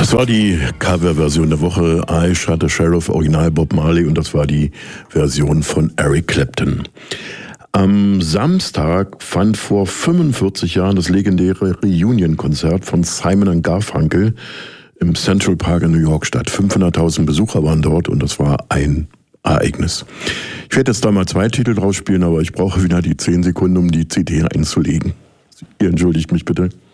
Das war die Coverversion der Woche. I Shot the Sheriff, Original Bob Marley, und das war die Version von Eric Clapton. Am Samstag fand vor 45 Jahren das legendäre Reunion-Konzert von Simon & Garfunkel im Central Park in New York statt. 500.000 Besucher waren dort und das war ein Ereignis. Ich werde jetzt da mal 2 Titel draus spielen, aber ich brauche wieder die 10 Sekunden, um die CD einzulegen. Ihr entschuldigt mich bitte.